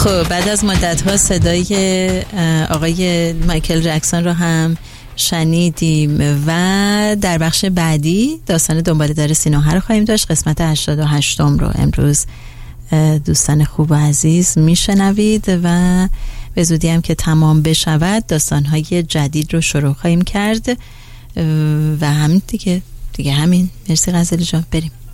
خب بعد از مدت‌ها صدای آقای مایکل جکسون رو هم شنیدیم و در بخش بعدی داستان دنباله دار سینوها رو خواهیم داشت. قسمت 88 رو امروز دوستان خوب و عزیز میشنوید و به زودی هم که تمام بشود داستان‌های جدید رو شروع خواهیم کرد و همین دیگه همین. مرسی غزالی جان، بریم.